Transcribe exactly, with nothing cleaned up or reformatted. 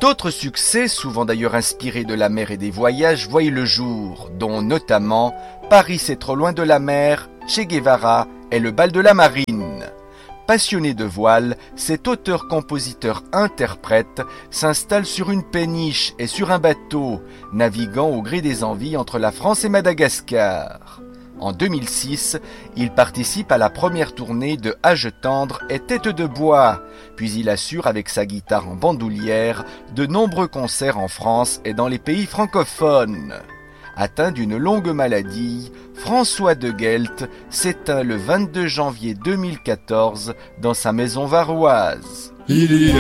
D'autres succès, souvent d'ailleurs inspirés de la mer et des voyages, voient le jour, dont notamment Paris c'est trop loin de la mer, Che Guevara et le bal de la marine. Passionné de voile, cet auteur-compositeur-interprète s'installe sur une péniche et sur un bateau, naviguant au gré des envies entre la France et Madagascar. En deux mille six, il participe à la première tournée de Âge tendre et Tête de bois, puis il assure avec sa guitare en bandoulière de nombreux concerts en France et dans les pays francophones. Atteint d'une longue maladie, François de Gelt s'éteint le vingt-deux janvier deux mille quatorze dans sa maison varoise. Il y